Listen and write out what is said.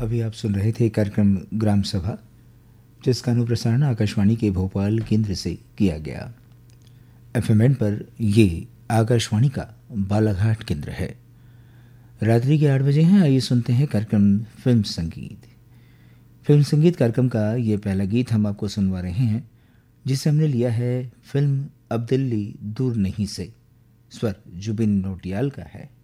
अभी आप सुन रहे थे कार्यक्रम ग्राम सभा, जिसका अनुप्रसारण आकाशवाणी के भोपाल केंद्र से किया गया। एफएम बैंड पर ये आकाशवाणी का बालाघाट केंद्र है। रात्रि के 8 बजे हैं। आइए सुनते हैं कार्यक्रम फिल्म संगीत। फिल्म संगीत कार्यक्रम का ये पहला गीत हम आपको सुनवा रहे हैं, जिसे हमने लिया है फिल्म अब दिल्ली दूर नहीं से। स्वर जुबिन नौटियाल का है।